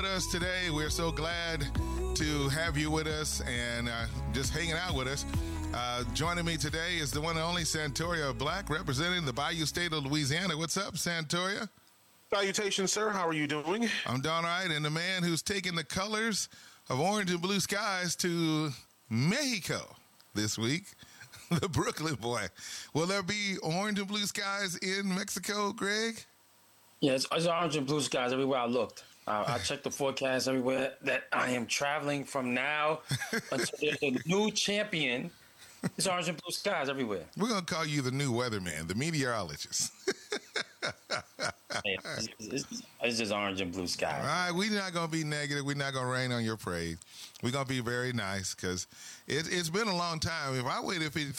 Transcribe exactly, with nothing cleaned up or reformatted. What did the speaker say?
with us today. We're so glad to have you with us and uh, just hanging out with us. Uh, joining me today is the one and only Santoria Black, representing the Bayou State of Louisiana. What's up, Santoria? Salutations, sir. How are you doing? I'm doing all right. And the man who's taking the colors of orange and blue skies to Mexico this week, the Brooklyn boy. Will there be orange and blue skies in Mexico, Greg? Yeah, it's, it's orange and blue skies everywhere I looked. Uh, I checked the forecast everywhere that I am traveling from now until there's a new champion. It's orange and blue skies everywhere. We're going to call you the new weatherman, the meteorologist. Hey, it's, it's, it's just orange and blue skies. All right, we're not going to be negative. We're not going to rain on your parade. We're going to be very nice because it, it's been a long time. If I waited fifty